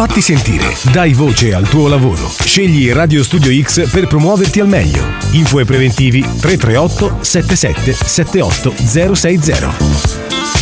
Fatti sentire, dai voce al tuo lavoro. Scegli Radio Studio X per promuoverti al meglio. Info e preventivi 338 77 78 060.